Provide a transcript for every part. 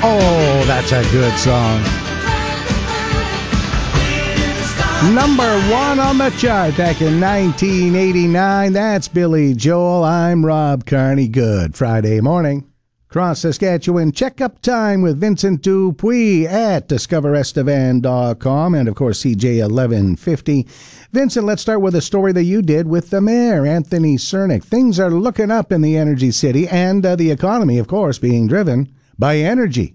Oh, that's a good song. Number 1 on the chart back in 1989. That's Billy Joel. I'm Rob Carney. Good Friday morning. Across Saskatchewan, checkup time with Vincent Dupuis at discoverestevan.com and, of course, CJ 1150. Vincent, let's start with a story that you did with the mayor, Anthony Cernick. Things are looking up in the energy city and the economy, of course, being driven by energy.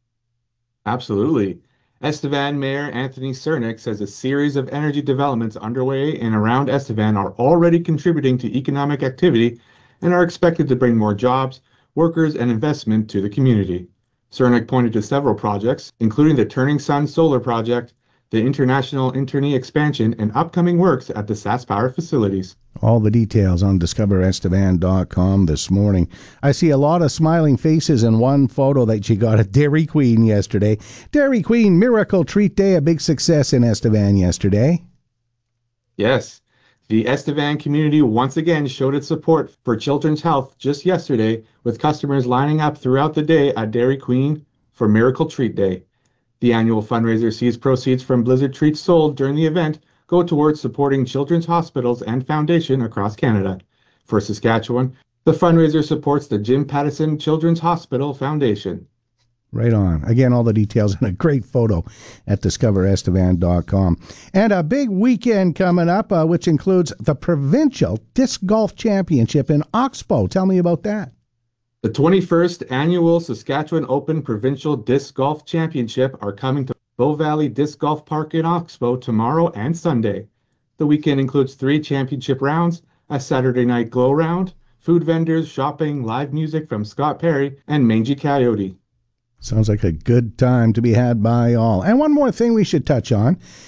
Absolutely. Estevan Mayor Anthony Cernick says a series of energy developments underway and around Estevan are already contributing to economic activity and are expected to bring more jobs, workers, and investment to the community. Cernick pointed to several projects, including the Turning Sun Solar Project, the International Internie expansion, and upcoming works at the SaskPower facilities. All the details on discoverestevan.com this morning. I see a lot of smiling faces in one photo that you got at Dairy Queen yesterday. Dairy Queen Miracle Treat Day, a big success in Estevan yesterday. Yes, the Estevan community once again showed its support for children's health just yesterday, with customers lining up throughout the day at Dairy Queen for Miracle Treat Day. The annual fundraiser sees proceeds from Blizzard treats sold during the event go towards supporting children's hospitals and foundation across Canada. For Saskatchewan, the fundraiser supports the Jim Pattison Children's Hospital Foundation. Right on. Again, all the details and a great photo at discoverestevan.com. And a big weekend coming up, which includes the Provincial Disc Golf Championship in Oxbow. Tell me about that. The 21st Annual Saskatchewan Open Provincial Disc Golf Championship are coming to Bow Valley Disc Golf Park in Oxbow tomorrow and Sunday. The weekend includes 3 championship rounds, a Saturday night glow round, food vendors, shopping, live music from Scott Perry, and Mangy Coyote. Sounds like a good time to be had by all. And one more thing we should touch on.